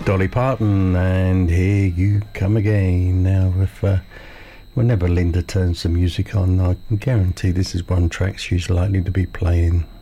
Dolly Parton, and Here You Come Again. Now, if whenever Linda turns the music on, I can guarantee this is one track she's likely to be playing.